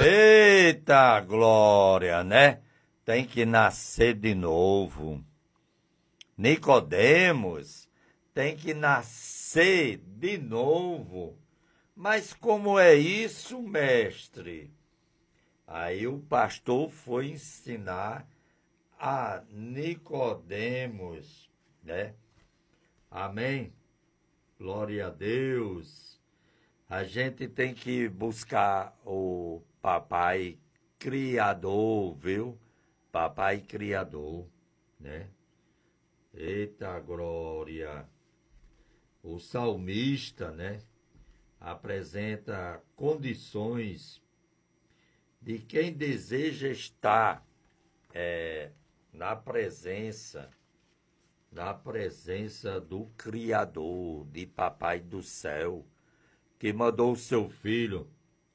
Eita glória, né? Tem que nascer de novo. Nicodemos tem que nascer de novo. Mas como é isso, mestre? Aí o pastor foi ensinar a Nicodemos, né? Amém? Glória a Deus. A gente tem que buscar o papai criador, viu? Papai criador, né? Eita glória. O salmista, né? Apresenta condições de quem deseja estar na presença do Criador, de Papai do Céu, que mandou o seu Filho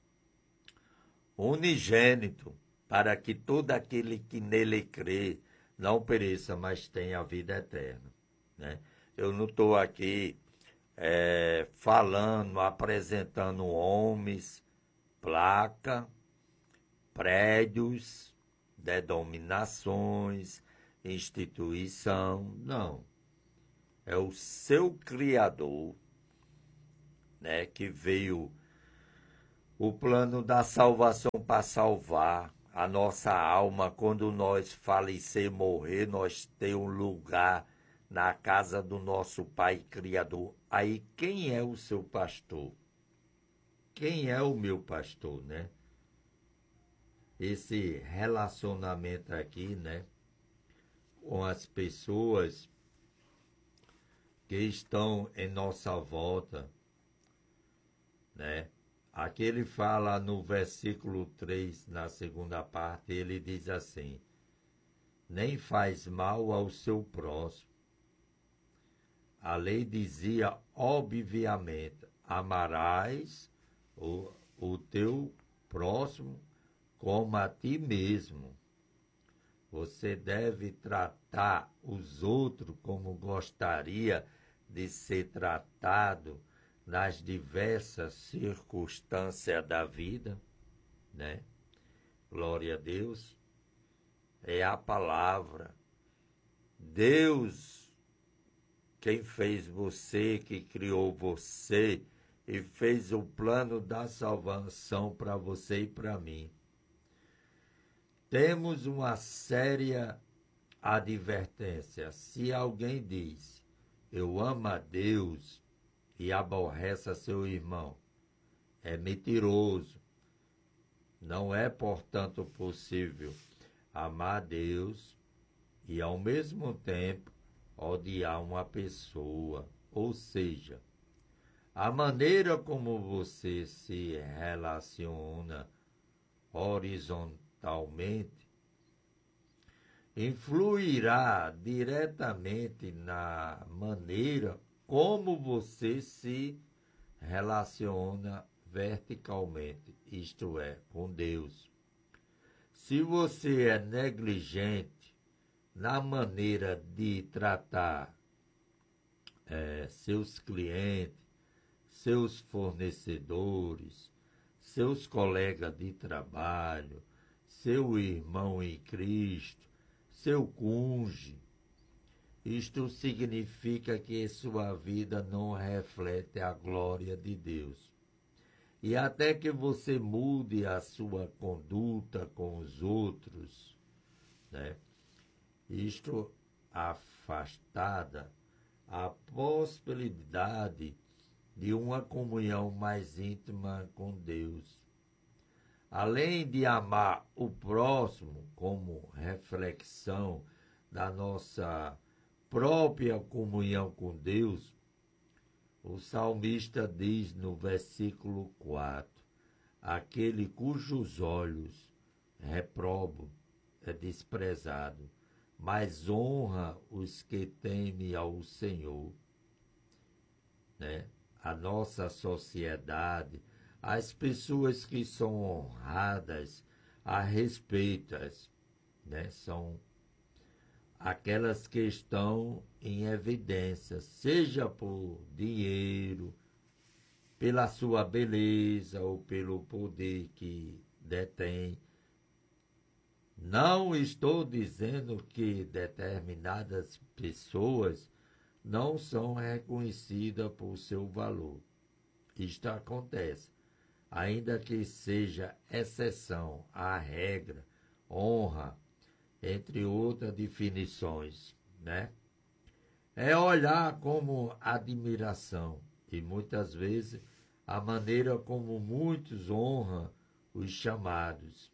unigênito, para que todo aquele que nele crê não pereça, mas tenha a vida eterna, né? Eu não estou aqui falando, apresentando homens, placa, prédios, denominações, instituição, não. É o seu Criador, né, que veio o plano da salvação para salvar a nossa alma. Quando nós falecer, morrer, nós ter um lugar na casa do nosso Pai Criador. Aí quem é o seu pastor? Quem é o meu pastor, né? Esse relacionamento aqui, né, com as pessoas que estão em nossa volta, né? Aqui ele fala no versículo 3, na segunda parte, ele diz assim: nem faz mal ao seu próximo. A lei dizia, obviamente, amarás o teu próximo como a ti mesmo. Você deve tratar os outros como gostaria de ser tratado nas diversas circunstâncias da vida, né? Glória a Deus. É a palavra. Deus, quem fez você, que criou você e fez o plano da salvação para você e para mim. Temos uma séria advertência. Se alguém diz, eu amo a Deus e aborrece a seu irmão, é mentiroso. Não é, portanto, possível amar a Deus e, ao mesmo tempo, odiar uma pessoa. Ou seja, a maneira como você se relaciona horizontalmente influirá diretamente na maneira como você se relaciona verticalmente, isto é, com Deus. Se você é negligente na maneira de tratar seus clientes, seus fornecedores, seus colegas de trabalho, seu irmão em Cristo, seu cônjuge, isto significa que sua vida não reflete a glória de Deus. E até que você mude a sua conduta com os outros, né? Isto afastada a possibilidade de uma comunhão mais íntima com Deus. Além de amar o próximo como reflexão da nossa própria comunhão com Deus, o salmista diz no versículo 4, aquele cujos olhos reprobam é desprezado, mas honra os que temem ao Senhor, né? A nossa sociedade, as pessoas que são honradas, respeitas, né? São aquelas que estão em evidência, seja por dinheiro, pela sua beleza ou pelo poder que detém. Não estou dizendo que determinadas pessoas não são reconhecidas por seu valor. Isto acontece, ainda que seja exceção à regra, honra, entre outras definições, né? É olhar como admiração e muitas vezes a maneira como muitos honram os chamados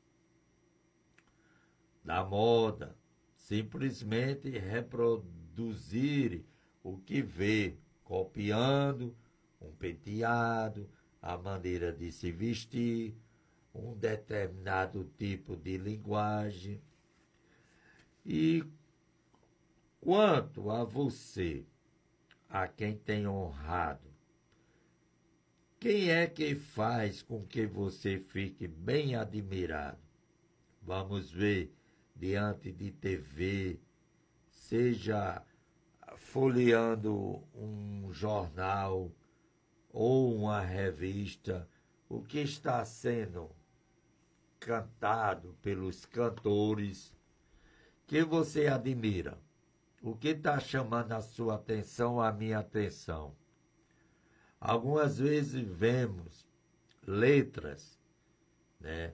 da moda, simplesmente reproduzir o que vê, copiando um penteado, a maneira de se vestir, um determinado tipo de linguagem. E quanto a você, a quem tem honrado, quem é que faz com que você fique bem admirado? Vamos ver diante de TV, seja folheando um jornal ou uma revista, o que está sendo cantado pelos cantores que você admira. O que está chamando a sua atenção, a minha atenção? Algumas vezes vemos letras, né,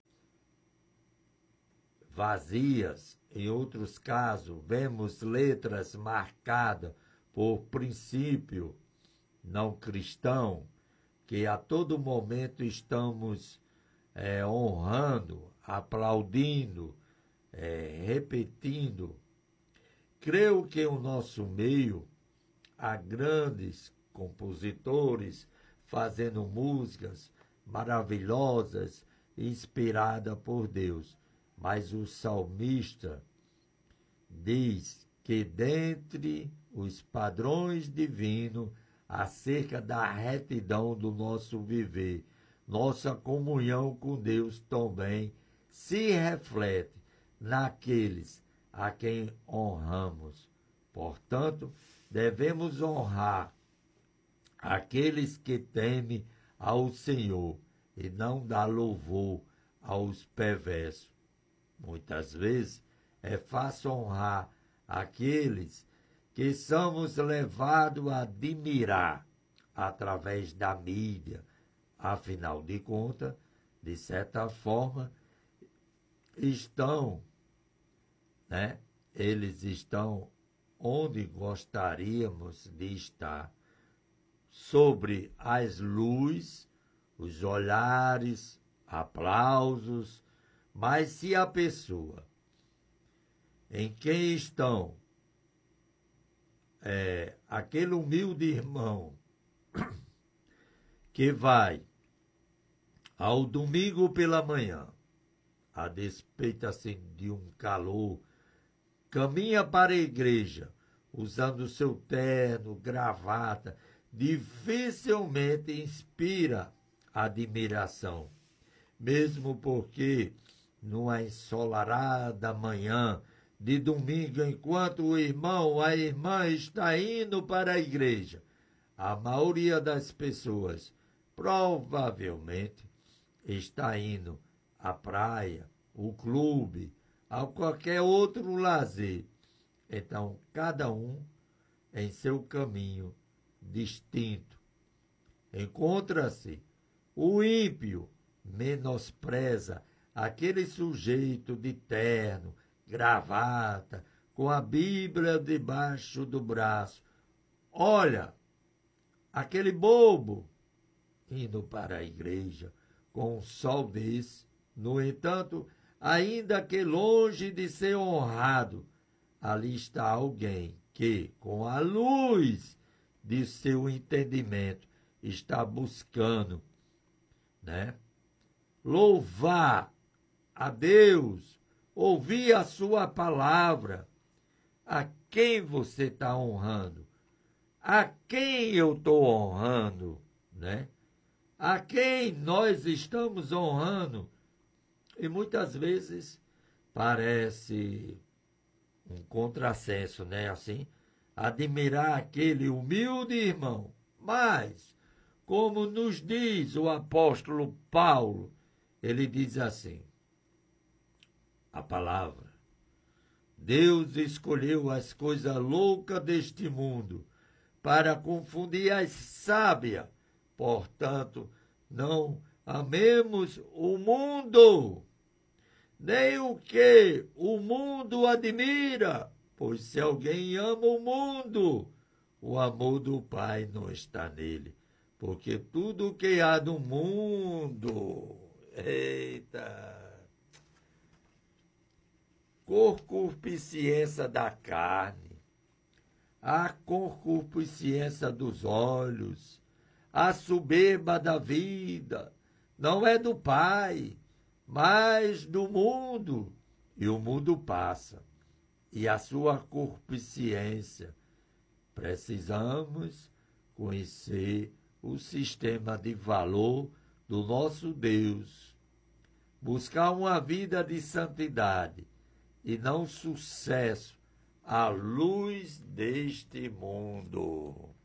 vazias. Em outros casos, vemos letras marcadas por princípio não cristão, que a todo momento estamos honrando, aplaudindo, repetindo. Creio que o nosso meio há grandes compositores fazendo músicas maravilhosas, inspiradas por Deus. Mas o salmista diz que dentre os padrões divinos, acerca da retidão do nosso viver, nossa comunhão com Deus também se reflete naqueles a quem honramos. Portanto, devemos honrar aqueles que temem ao Senhor e não dar louvor aos perversos. Muitas vezes é fácil honrar aqueles que somos levados a admirar através da mídia. Afinal de contas, de certa forma, eles estão onde gostaríamos de estar, sobre as luzes, os olhares, aplausos, mas se a pessoa em quem estão aquele humilde irmão que vai ao domingo pela manhã, a despeito assim de um calor, caminha para a igreja usando seu terno, gravata, dificilmente inspira admiração, mesmo porque numa ensolarada manhã de domingo, enquanto o irmão ou a irmã está indo para a igreja, a maioria das pessoas provavelmente está indo à praia, o clube, a qualquer outro lazer. Então, cada um em seu caminho distinto. Encontra-se o ímpio, menospreza aquele sujeito de terno, gravata, com a Bíblia debaixo do braço. Olha, aquele bobo indo para a igreja com um sol desse. No entanto, ainda que longe de ser honrado, ali está alguém que, com a luz de seu entendimento, está buscando, louvar a Deus, ouvir a sua palavra. A quem você está honrando? A quem eu estou honrando, A quem nós estamos honrando? E muitas vezes parece um contrassenso, assim, admirar aquele humilde irmão. Mas, como nos diz o apóstolo Paulo, ele diz assim, a palavra: Deus escolheu as coisas loucas deste mundo para confundir as sábias. Portanto, não amemos o mundo, nem o que o mundo admira, pois se alguém ama o mundo, o amor do Pai não está nele, porque tudo que há do mundo, concupiscência da carne, a concupiscência dos olhos, a soberba da vida, não é do Pai, mas do mundo. E o mundo passa, e a sua concupiscência. Precisamos conhecer o sistema de valor do nosso Deus, buscar uma vida de santidade e não sucesso à luz deste mundo.